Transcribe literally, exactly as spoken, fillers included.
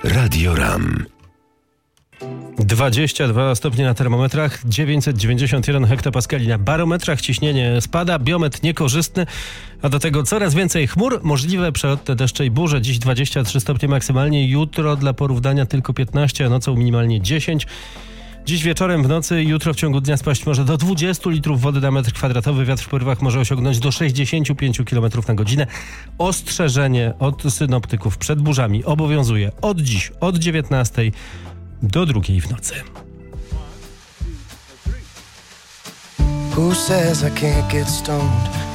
Radio RAM. dwadzieścia dwa stopnie na termometrach, dziewięćset dziewięćdziesiąt jeden hektopaskali na barometrach, ciśnienie spada, biometr niekorzystny, a do tego coraz więcej chmur, możliwe przelotne deszcze i burze. Dziś dwadzieścia trzy stopnie maksymalnie, jutro dla porównania tylko piętnaście, a nocą minimalnie dziesięć. Dziś wieczorem, w nocy, jutro w ciągu dnia spaść może do dwudziestu litrów wody na metr kwadratowy. Wiatr w porywach może osiągnąć do sześćdziesięciu pięciu kilometrów na godzinę. Ostrzeżenie od synoptyków przed burzami obowiązuje od dziś, od dziewiętnastej do drugiej w nocy. Who says I can't get stoned?